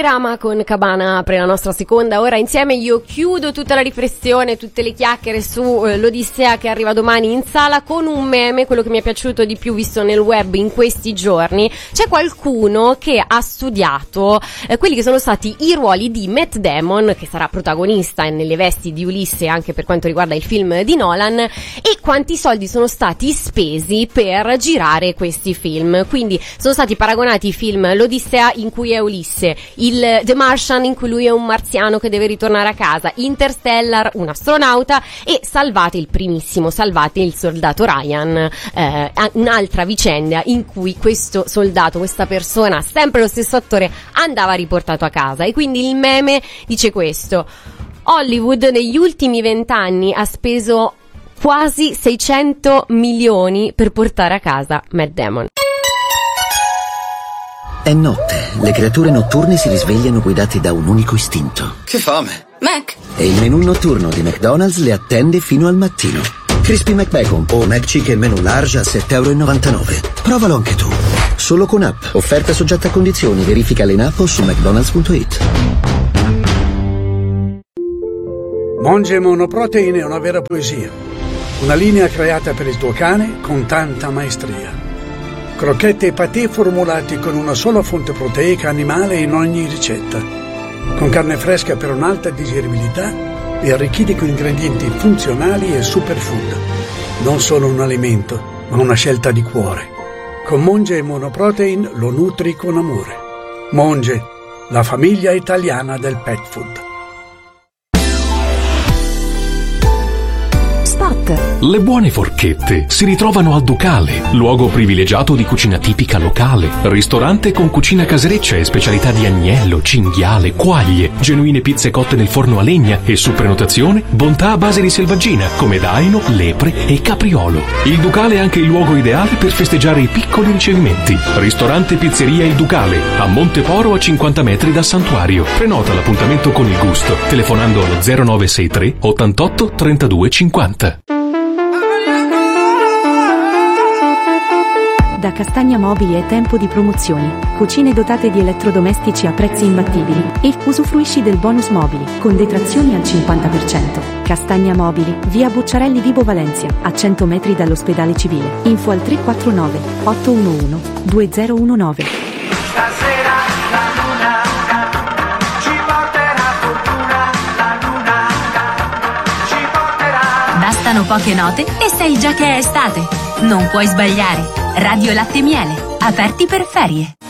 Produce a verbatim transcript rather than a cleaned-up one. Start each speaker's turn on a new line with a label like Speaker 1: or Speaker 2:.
Speaker 1: Rama con Cabana apre la nostra seconda ora insieme. Io chiudo tutta la riflessione, tutte le chiacchiere su eh, l'Odissea che arriva domani in sala con un meme, quello che mi è piaciuto di più visto nel web in questi giorni. C'è qualcuno che ha studiato eh, quelli che sono stati i ruoli di Matt Damon, che sarà protagonista nelle vesti di Ulisse anche per quanto riguarda il film di Nolan, e quanti soldi sono stati spesi per girare questi film. Quindi sono stati paragonati i film L'Odissea in cui è Ulisse, il The Martian in cui lui è un marziano che deve ritornare a casa, Interstellar un astronauta e Salvate, il primissimo Salvate, il soldato Ryan, eh, un'altra vicenda in cui questo soldato, questa persona, sempre lo stesso attore, andava riportato a casa. E quindi il meme dice questo: Hollywood negli ultimi vent'anni ha speso quasi seicento milioni per portare a casa Matt Damon.
Speaker 2: È notte, le creature notturne si risvegliano guidate da un unico istinto.
Speaker 3: Che fame!
Speaker 4: Mac!
Speaker 2: E il menù notturno di McDonald's le attende fino al mattino. Crispy McBacon o McChicken menù large a sette e novantanove euro. Provalo anche tu. Solo con app. Offerta soggetta a condizioni. Verifica in app o su mcdonalds punto it.
Speaker 5: Monge Monoprotein è una vera poesia. Una linea creata per il tuo cane con tanta maestria. Crocchette e patè formulati con una sola fonte proteica animale in ogni ricetta. Con carne fresca per un'alta digeribilità e arricchiti con ingredienti funzionali e superfood. Non solo un alimento, ma una scelta di cuore. Con Monge Monoprotein lo nutri con amore. Monge, la famiglia italiana del pet food.
Speaker 6: Le buone forchette si ritrovano al Ducale, luogo privilegiato di cucina tipica locale, ristorante con cucina casereccia e specialità di agnello, cinghiale, quaglie, genuine pizze cotte nel forno a legna e su prenotazione bontà a base di selvaggina come daino, lepre e capriolo. Il Ducale è anche il luogo ideale per festeggiare i piccoli ricevimenti. Ristorante Pizzeria Il Ducale, a Monteporo a cinquanta metri dal Santuario. Prenota l'appuntamento con il gusto telefonando allo zero nove sei tre ottantotto trentadue cinquanta.
Speaker 7: Da Castagna Mobili è tempo di promozioni. Cucine dotate di elettrodomestici a prezzi imbattibili. E usufruisci del bonus mobili, con detrazioni al cinquanta per cento. Castagna Mobili, via Bocciarelli Vibo Valencia, a cento metri dall'ospedale civile. Info al tre quattro nove otto uno uno due zero uno nove.
Speaker 8: Stasera la luna ci porterà fortuna, la luna ci porterà.
Speaker 4: Bastano poche note e sai già che è estate. Non puoi sbagliare. Radio Latte Miele, aperti per ferie.